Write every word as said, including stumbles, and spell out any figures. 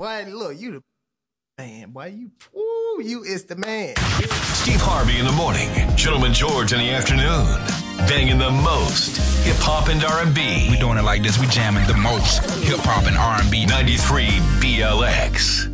Boy, look, you the man. Boy, you, ooh, you is the man. Steve Harvey in the morning. Gentleman George in the afternoon. Banging the most hip-hop and R and B. We doing it like this. We jamming the most hip-hop and R and B. ninety-three B L X.